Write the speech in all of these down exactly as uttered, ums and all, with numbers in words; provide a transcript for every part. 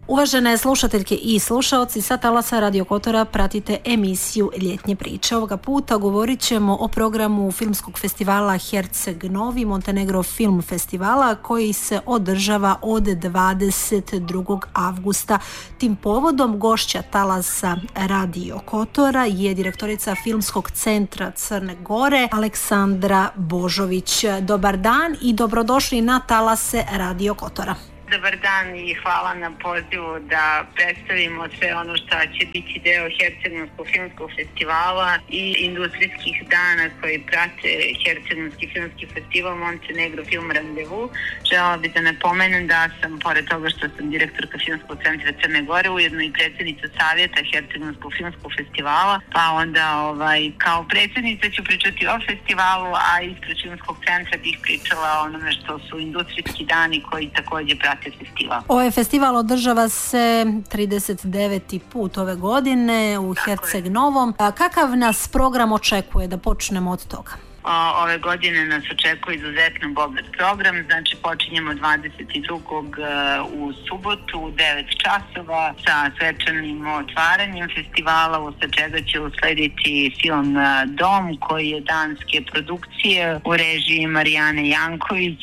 Uvažene slušateljke i slušaoci, sa talasa Radio Kotora pratite emisiju Ljetnje priče. Ovoga puta govorit ćemo o programu filmskog festivala Herceg Novi, Montenegro Film Festivala, koji se održava od dvadeset drugog avgusta. Tim povodom gošća talasa Radio Kotora je direktorica Filmskog centra Crne Gore, Aleksandra Božović. Dobar dan i dobrodošli na talase Radio Kotora. Dobar dan i hvala na pozivu da predstavimo sve ono što će biti deo Herceg-novskog filmskog festivala i industrijskih dana koji prate Herceg-novski filmski festival Montenegro Film Randevu. Želela bih da napomenem da sam, pored toga što sam direktorka Filmskog centra Crne Gore, ujedno i predsjednica savjeta Herceg-novskog filmskog festivala, pa onda ovaj, kao predsjednica ću pričati o festivalu, a ispred Filmskog centra bih pričala o onome što su industrijski dani koji također prate festival. Ovaj festival održava se trideset deveti put ove godine u Herceg Novom. Kakav nas program očekuje, da počnemo od toga? Ove godine nas očekuje izuzetno bogat program, znači počinjemo dvadeset drugog u subotu u devet časova sa svečanim otvaranjem festivala, usled čega će uslediti film Dom, koji je danske produkcije u režiji Marijane Janković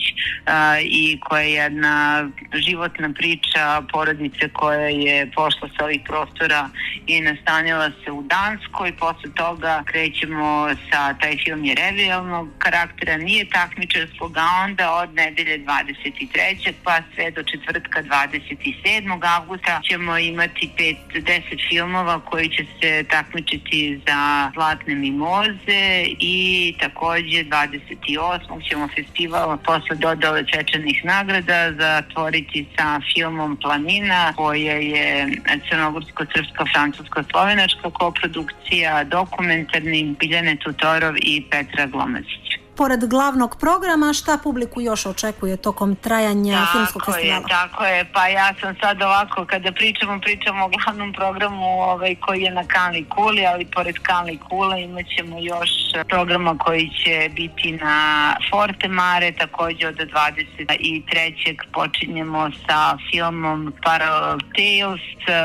i koja je jedna životna priča porodice koja je pošla sa ovih prostora i nastanila se u Danskoj. Posle toga krećemo sa, taj film je revijal karaktera, nije takmičarskog, a onda od nedelje dvadeset trećeg pa sve do četvrtka dvadeset sedmog avgusta ćemo imati pet deset filmova koji će se takmičiti za Zlatne mimoze i također dvadeset osmog ćemo festival posle dodale svečanih nagrada zatvoriti sa filmom Planina, koja je crnogorsko-srpska, francusko-slovenačka koprodukcija, dokumentarni, Biljane Tutorov i Petra Glomasić. Pored glavnog programa, šta publiku još očekuje tokom trajanja tako filmskog festivala? Je, tako je, pa ja sam sad ovako, kada pričamo, pričamo o glavnom programu ovaj, koji je na Kanli Kuli, ali pored Kanli Kule imat ćemo još programa koji će biti na Forte Mare, također od dvadeset trećeg počinjemo sa filmom Parallel Tales,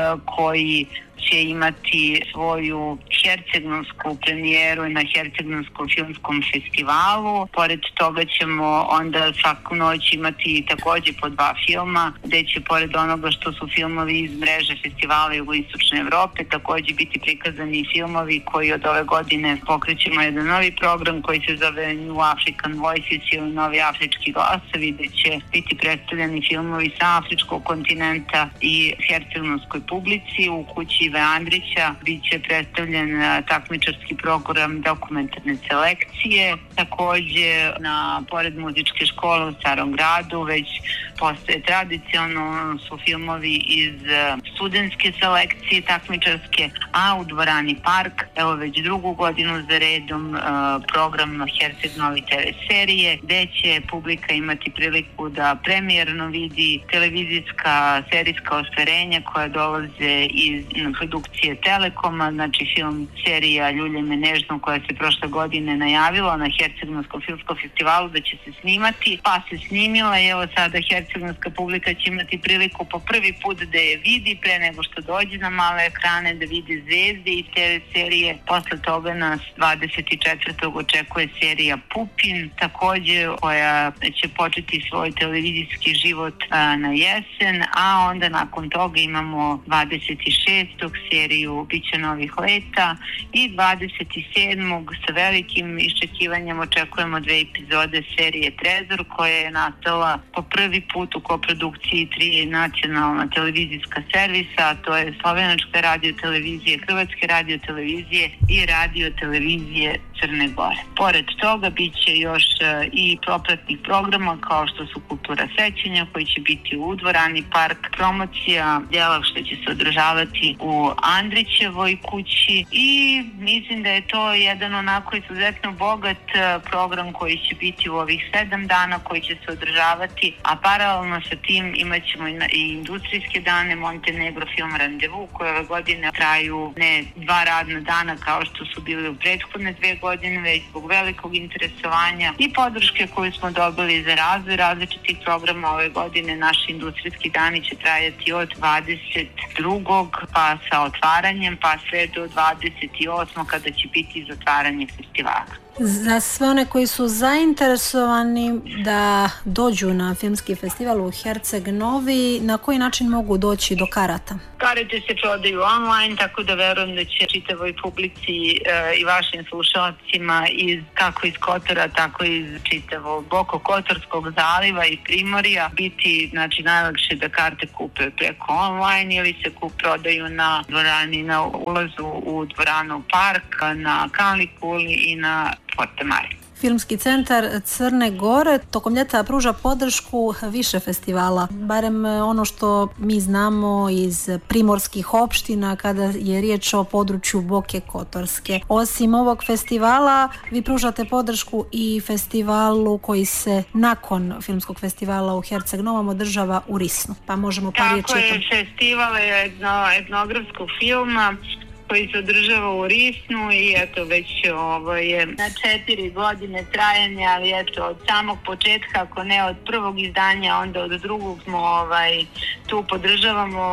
koji će imati svoju hercegnovsku premijeru na Hercegnovskom filmskom festivalu. Pored toga ćemo onda svaku noć imati također po dva filma, gdje će pored onoga što su filmovi iz mreže festivala Jugoistočne Evrope također biti prikazani filmovi koji od ove godine pokrećemo jedan novi program koji se zove New African Voices ili Novi afrički glasovi, gdje će biti predstavljeni filmovi sa afričkog kontinenta i hercegnovskoj publici. U kući Ive Andrića bit će predstavljen takmičarski program dokumentarne selekcije. Također na pored muzičke škole u Starom gradu već postoje tradicionalno su filmovi iz studentske selekcije takmičarske, a u dvorani Park evo već drugu godinu za redom program Herceg Novi te ve serije, gdje će publika imati priliku da premijerno vidi televizijska serijska ostvarenja koja dolaze iz produkcije Telekoma, znači film serija Ljulje me nežno koja se prošle godine najavila na Herceg-novskom filmskom festivalu da će se snimati, pa se snimila i evo sada herceg-novska publika će imati priliku po prvi put da je vidi pre nego što dođe na male ekrane, da vidi zvezde iz te serije. Posle toga nas dvadeset četvrtog očekuje serija Pupin, također koja će početi svoj televizijski život a, na jesen, a onda nakon toga imamo dvadeset šestog seriju Biće novih leta i dvadeset sedmog sa velikim iščekivanjem očekujemo dve epizode serije Trezor koja je nastala po prvi put u koprodukciji tri nacionalna televizijska servisa, a to je Slovenačka radiotelevizije, Hrvatske radiotelevizije i radiotelevizije Crne Gore. Pored toga bit će još i propratnih programa kao što su Kultura sećanja koji će biti u dvorani Park, promocija djela što će se održavati u Andrićevoj kući i mislim da je to jedan onako izuzetno bogat program koji će biti u ovih sedam dana koji će se održavati, a paralelno sa tim imat ćemo i industrijske dane Montenegro Film Randevu koje ove godine traju ne dva radna dana kao što su bili u prethodne dve godine, godine, već zbog velikog interesovanja i podrške koju smo dobili za razvoj različitih programa ove godine. Naši industrijski dani će trajati od dvadeset drugog pa sa otvaranjem pa sve do dvadeset osmog kada će biti zatvaranje festivala. Za sve one koji su zainteresovani da dođu na filmski festival u Herceg Novi, na koji način mogu doći do karata? Karate se prodaju online, tako da verujem da će čitavoj publici e, i vašim slušalcima iz, kako iz Kotora, tako i iz čitavog Bokokotorskog zaliva i Primorja biti, znači, najlakše da karte kupe preko online ili se kup prodaju na dvorani, na ulazu u dvoranu Park, na Kanli Kuli i na Forte Mare. Filmski centar Crne Gore tokom ljeta pruža podršku više festivala, barem ono što mi znamo iz primorskih opština kada je riječ o području Boke Kotorske. Osim ovog festivala, vi pružate podršku i festivalu koji se nakon filmskog festivala u Herceg Novom održava u Risnu. Pa možemo par riječi. Tako je, festival je etno, etnografskog filma koji se održava u Risnu i eto već ovo je na četiri godine trajanja, ali eto od samog početka, ako ne od prvog izdanja, onda od drugog smo ovaj, tu podržavamo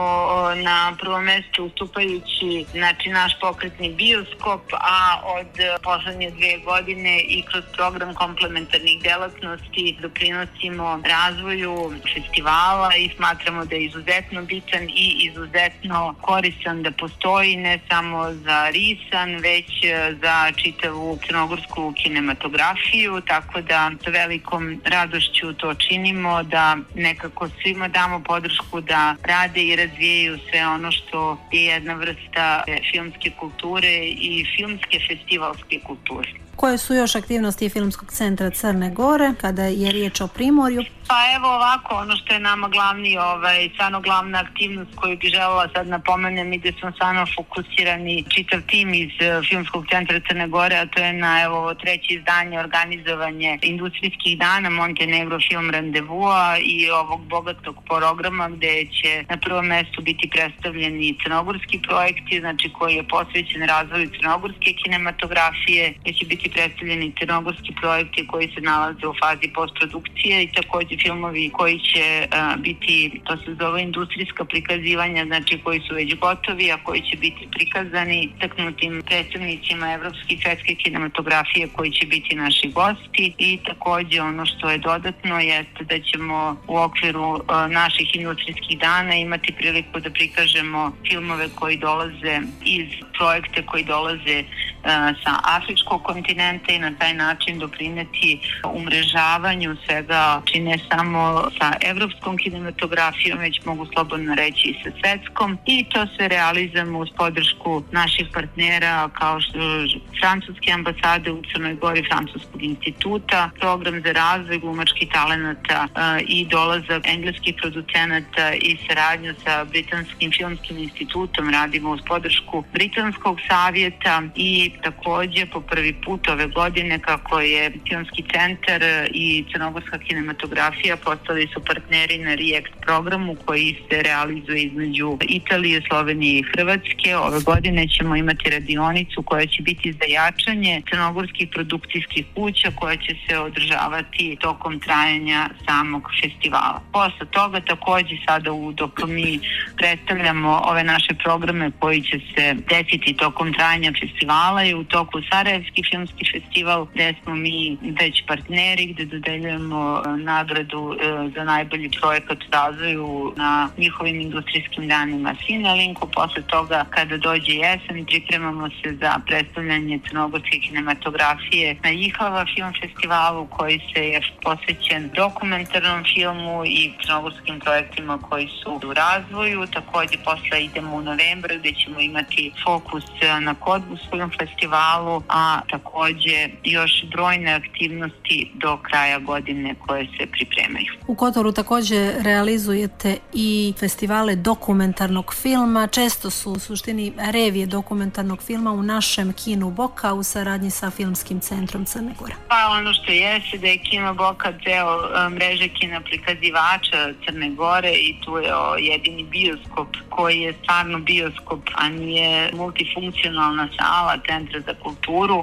na prvom mjestu ustupajući, znači, naš pokretni bioskop, a od poslednje dve godine i kroz program komplementarnih delatnosti doprinosimo razvoju festivala i smatramo da je izuzetno bitan i izuzetno koristan da postoji ne samo za Risan, već za čitavu crnogorsku kinematografiju, tako da sa velikom radošću to činimo, da nekako svima damo podršku da rade i razvijaju sve ono što je jedna vrsta filmske kulture i filmske festivalske kulture. Koje su još aktivnosti Filmskog centra Crne Gore kada je riječ o Primorju? Pa evo ovako, ono što je nama glavni, ovaj, stvarno glavna aktivnost koju bi želela sad napomenem i gde smo stvarno fokusirani čitav tim iz Filmskog centra Crne Gore, a to je na evo treće izdanje organizovanje industrijskih dana Montenegro Film Randevua i ovog bogatog programa gde će na prvom mjestu biti predstavljeni crnogorski projekti, znači koji je posvećen razvoju crnogorske kinematografije, gde će biti predstavljeni crnogorski projekti koji se nalaze u fazi postprodukcije i također filmovi koji će uh, biti, to se zove industrijska prikazivanja, znači koji su već gotovi, a koji će biti prikazani taknutim predstavnicima evropske i svetske kinematografije koji će biti naši gosti. I također ono što je dodatno jeste da ćemo u okviru uh, naših industrijskih dana imati priliku da prikažemo filmove koji dolaze iz projekte koji dolaze uh, sa afričkog kontinenta i na taj način doprineti umrežavanju svega, či ne samo sa evropskom kinematografijom, već mogu slobodno reći i sa svetskom. I to sve realizujemo uz podršku naših partnera kao što francuske ambasade u Crnoj Gori, Francuskog instituta, program za razvoj glumačkih talenata uh, i dolazak engleskih producenata i saradnju sa Britanskim filmskim institutom radimo uz podršku Britanskog savjeta i također po prvi put ove godine kako je Filmski centar i crnogorska kinematografija postali su partneri na React programu koji se realizuje između Italije, Slovenije i Hrvatske. Ove godine ćemo imati radionicu koja će biti za jačanje crnogorskih produkcijskih kuća koja će se održavati tokom trajanja samog festivala. Posle toga također sada u, dok mi predstavljamo ove naše programe koji će se desiti tokom trajanja festivala i u toku Sarajevski filmski festival gde smo mi već partneri, gde dodeljujemo nagradu za najbolji projekat u razvoju na njihovim industrijskim danima Sinelinku. Posle toga kada dođe jesen pripremamo se za predstavljanje crnogorske kinematografije na Jihava film festivalu koji se je posvećen dokumentarnom filmu i crnogorskim projektima koji su u razvoju. Također posle idemo u novembru gde ćemo imati fokus na Kodbus film festivalu, a također još brojne aktivnosti do kraja godine koje se pripremaju. U Kotoru također realizujete i festivale dokumentarnog filma. Često su u suštini revije dokumentarnog filma u našem kinu Boka u saradnji sa Filmskim centrom Crne Gore. Pa ono što jeste da je kino Boka deo mreže kina prikazivača Crne Gore i tu je o, jedini bioskop koji je stvarno bioskop, a nije multifunkcionalna sala Centra za kulturu i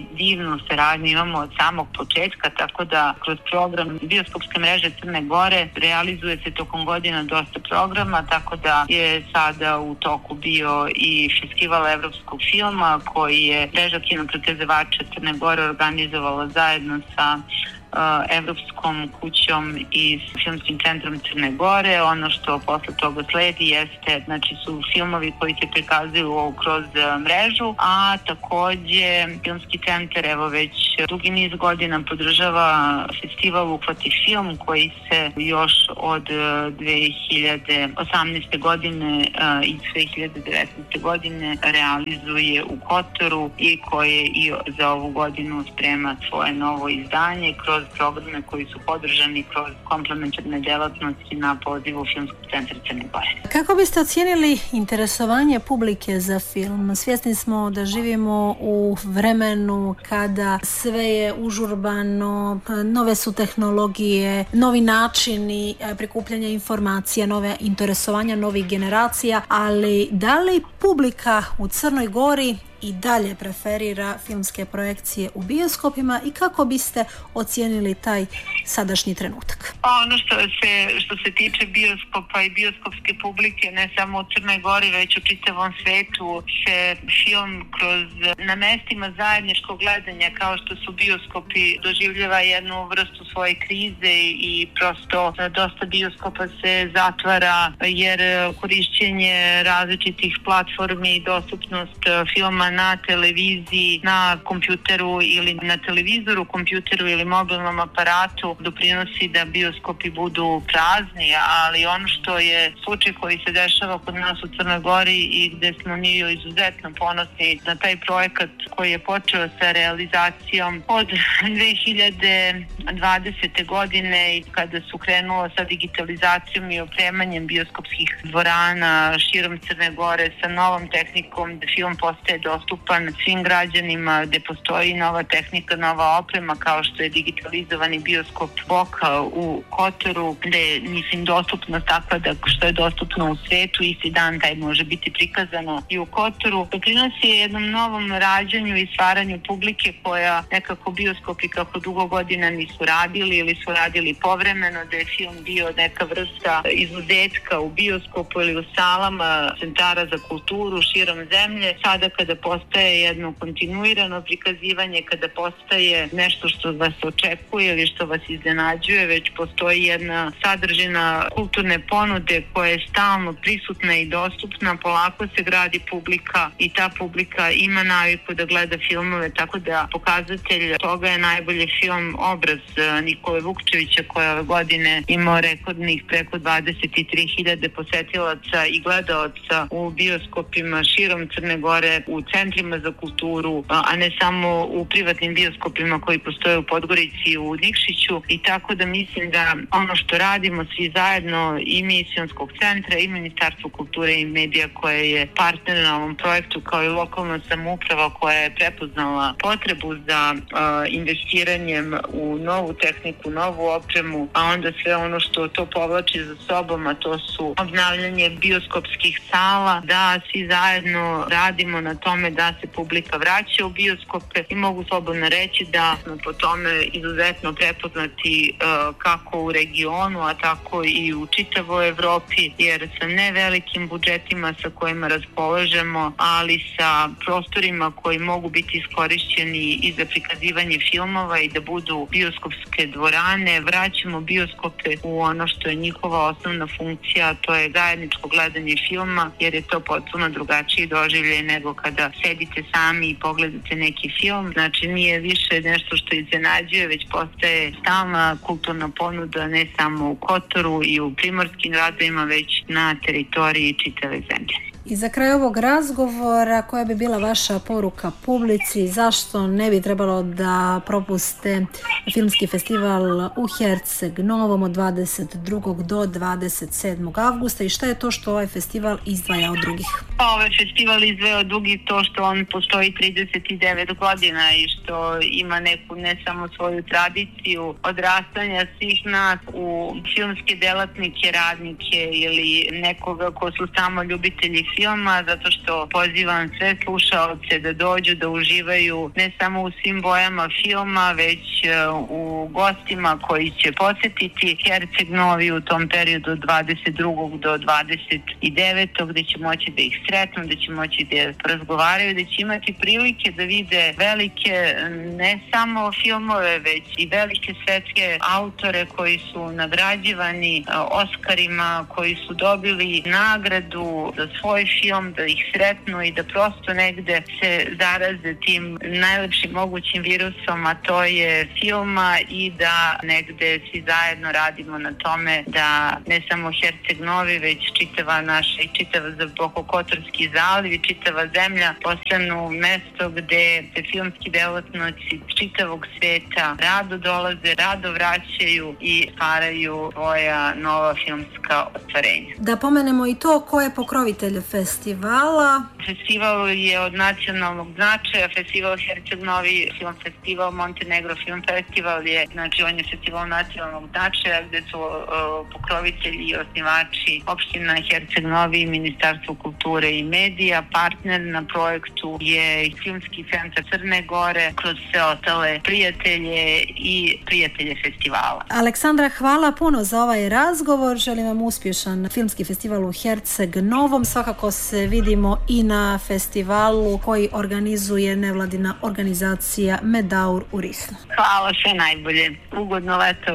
i divnu saradnju imamo od samog početka, tako da kroz program bioskopske mreže Crne Gore realizuje se tokom godina dosta programa, tako da je sada u toku bio i festival evropskog filma koji je mreža kinoprikazivača Crne Gore organizovala zajedno sa Evropskom kućom i Filmskim centrom Crne Gore. Ono što posle toga sledi jeste, znači su filmovi koji se prikazuju kroz mrežu, a takođe Filmski centar evo već dugi niz godina podržava festival Uhvati film koji se još od dve hiljade osamnaeste godine i dve hiljade devetnaeste godine realizuje u Kotoru i koje i za ovu godinu sprema svoje novo izdanje kroz programe koji su podržani kroz komplementarne delatnosti na pozivu Filmskog centra Crne Gore. Kako biste ocijenili interesovanje publike za film? Svjesni smo da živimo u vremenu kada sve je užurbano, nove su tehnologije, novi načini prikupljanja informacija, nove interesovanja novih generacija, ali da li publika u Crnoj Gori i dalje preferira filmske projekcije u bioskopima i kako biste ocijenili taj sadašnji trenutak? Pa ono što se, što se tiče bioskopa i bioskopske publike, ne samo u Crnoj Gori, već u čitavom svetu, se film kroz na mestima zajedničkog gledanja kao što su bioskopi doživljava jednu vrstu svoje krize i prosto dosta bioskopa se zatvara jer korišćenje različitih platformi i dostupnost filma na televiziji, na kompjuteru ili na televizoru, kompjuteru ili mobilnom aparatu doprinosi da bioskopi budu prazni, ali ono što je slučaj koji se dešava kod nas u Crnoj Gori i gde smo mi izuzetno ponosni na taj projekat koji je počeo sa realizacijom od dve hiljade dvadesete godine i kada su krenulo sa digitalizacijom i opremanjem bioskopskih dvorana širom Crne Gore sa novom tehnikom, da film postaje dostupan svim građanima, gde postoji nova tehnika, nova oprema kao što je digitalizovani bioskop Boka u Kotoru, gde je mislim dostupnost takva da što je dostupno u svetu, isti dan taj može biti prikazano i u Kotoru. Doprinosi je jednom novom rađanju i stvaranju publike koja nekako bioskopi kako dugo godina nisu radili ili su radili povremeno, da je film bio neka vrsta izuzetka u bioskopu ili u salama centara za kulturu širom zemlje. Sada kada postaje jedno kontinuirano prikazivanje, kada postaje nešto što vas očekuje ili što vas iznenađuje, već postoji jedna sadržina kulturne ponude koja je stalno prisutna i dostupna, polako se gradi publika i ta publika ima naviku da gleda filmove, tako da pokazatelj toga je najbolji film Obraz Nikole Vukčevića koja ove godine imao rekordnih preko dvadeset tri hiljade posetilaca i gledaoca u bioskopima širom Crne Gore, u centrima za kulturu, a ne samo u privatnim bioskopima koji postoje u Podgorici i u Nikšiću. I tako da mislim da ono što radimo svi zajedno, i mi iz Filmskog centra i Ministarstvo kulture i medija koje je partner na ovom projektu, kao i lokalna samouprava koja je prepoznala potrebu za uh, investiranjem u novu tehniku, novu opremu, a onda sve ono što to povlači za sobom, a to su obnavljanje bioskopskih sala, da svi zajedno radimo na tome da se publika vraća u bioskope i mogu slobodno reći da smo po tome izuzetno prepoznati uh, kako u regionu, a tako i u čitavoj Evropi, jer sa ne velikim budžetima sa kojima raspolažemo, ali sa prostorima koji mogu biti iskorišćeni i za prikazivanje filmova i da budu bioskopske dvorane, vraćamo bioskope u ono što je njihova osnovna funkcija, a to je zajedničko gledanje filma, jer je to potpuno drugačiji doživljaj nego kada sedite sami i pogledate neki film. Znači nije više nešto što iznenađuje, već postaje stalna kulturna ponuda ne samo u Kotoru i u primorskim gradovima, već na teritoriji čitave zemlje. I za kraj ovog razgovora, koja bi bila vaša poruka publici, zašto ne bi trebalo da propuste filmski festival u Herceg Novom od dvadeset drugog do dvadeset sedmog avgusta i šta je to što ovaj festival izdvaja od drugih? Pa ovaj festival izdvaja od drugih to što on postoji trideset devet godina i što ima neku ne samo svoju tradiciju odrastanja svih nas u filmske delatnike, radnike ili nekoga ko su samo ljubitelji filma, zato što pozivam sve slušaoce da dođu, da uživaju ne samo u svim bojama filma, već u gostima koji će posetiti Herceg Novi u tom periodu dvadeset drugog do dvadeset devetog gde će moći da ih sretnu, da će moći da razgovaraju, da će imati prilike da vide velike, ne samo filmove, već i velike svetske autore koji su nagrađivani Oskarima, koji su dobili nagradu za svoj film, da ih sretnu i da prosto negde se zaraze tim najlepšim mogućim virusom, a to je filma, i da negde svi zajedno radimo na tome da ne samo Herceg Novi, već čitava naša i čitava Bokokotorski zaliv i čitava zemlja postanu mesto gde se filmski delatnici čitavog sveta rado dolaze, rado vraćaju i stvaraju svoja nova filmska ostvarenja. Da pomenemo i to ko je pokrovitelj festivala. Festival je od nacionalnog značaja, festival Herceg Novi Film Festival, Montenegro Film Festival je, znači on je festival nacionalnog značaja gde su uh, pokrovitelji i osnivači opština Herceg Novi, Ministarstvo kulture i medija. Partner na projektu je Filmski centar Crne Gore, kroz sve ostale prijatelje i prijatelje festivala. Aleksandra, hvala puno za ovaj razgovor. Želim vam uspješan filmski festival u Herceg Novom. Svakako se vidimo i na festivalu koji organizuje nevladina organizacija Medaur u Risnu. Hvala, sve najbolje. Ugodno leto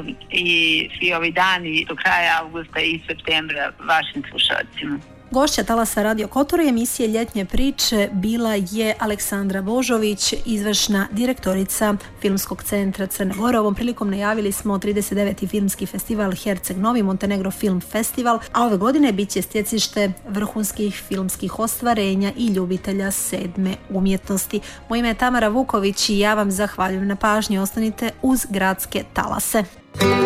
i svi ovi dani do kraja avgusta i septembra vašim slušalcima. Gošća Talasa Radio Kotor i emisije Ljetnje priče bila je Aleksandra Božović, izvršna direktorica Filmskog centra Crne Gore. Ovom prilikom najavili smo trideset deveti filmski festival Herceg Novi, Montenegro Film Festival, a ove godine bit će stjecište vrhunskih filmskih ostvarenja i ljubitelja sedme umjetnosti. Moje ime je Tamara Vuković i ja vam zahvaljujem na pažnji. Ostanite uz Gradske talase.